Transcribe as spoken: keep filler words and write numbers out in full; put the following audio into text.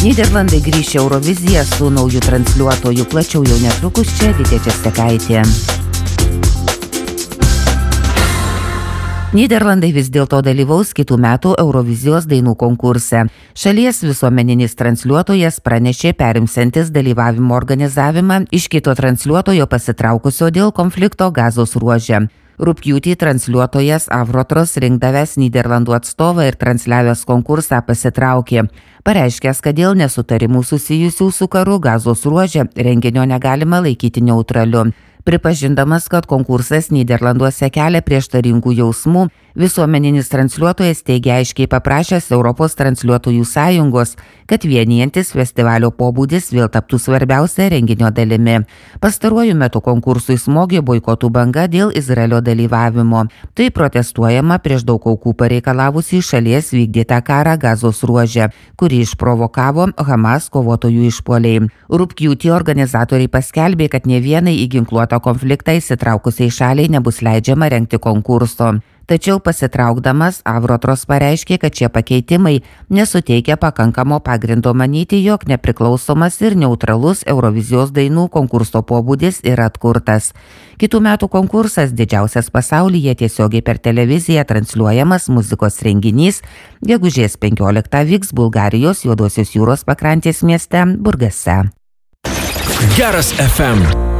Nyderlandai grįš į Euroviziją su nauju transliuotoju, plačiau jau netrukus čia Vidė Česnekaitė. Nyderlandai vis dėlto dalyvaus kitų metų Eurovizijos dainų konkurse. Šalies visuomeninis transliuotojas pranešė perimsiantis dalyvavimo organizavimą iš kito transliuotojo pasitraukusio dėl konflikto Gazos ruože. Rugpjūtį transliuotojas Avrotros rinkdavęs Nyderlandų atstovą ir transliavęs konkursą pasitraukė. Pareiškęs, kad dėl nesutarimų susijusių su karu Gazos ruože renginio negalima laikyti neutraliu. Pripažindamas, kad konkursas Nyderlanduose kelia prieštaringų jausmų, visuomeninis transliuotojas teigia aiškiai paprašęs Europos transliuotojų sąjungos, kad vienijantis festivalio pobūdis vėl taptų svarbiausia renginio dalimi. Pastaruoju metu konkursui smogė boikotų banga dėl Izraelio dalyvavimo. Tai protestuojama prieš daug aukų pareikalavusį šalies vykdytą karą Gazos ruože, kurį išprovokavo Hamas kovotojų išpuoliai. Rugpjūtį organizatoriai paskelbė, kad ne vienai įginkluotą konfliktą įsitraukusiai šaliai nebus leidžiama rengti konkurso. Tačiau pasitraukdamas Avrotros pareiškė, kad šie pakeitimai nesuteikia pakankamo pagrindo manyti, jog nepriklausomas ir neutralus Eurovizijos dainų konkurso pobūdis yra atkurtas. Kitų metų konkursas didžiausias pasaulyje tiesiogiai per televiziją transliuojamas muzikos renginys. Gegužės penkioliktą vyks Bulgarijos Juodosios jūros pakrantės mieste Burgase. Geras F M.